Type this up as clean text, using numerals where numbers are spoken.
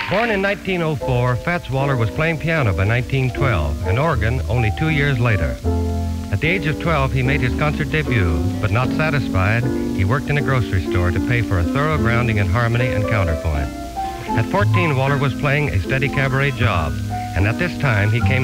Born in 1904, Fats Waller was playing piano by 1912 and organ only 2 years later. At the age of 12, he made his concert debut, but not satisfied, he worked in a grocery store to pay for a thorough grounding in harmony and counterpoint. At 14, Waller was playing a steady cabaret job, and at this time he came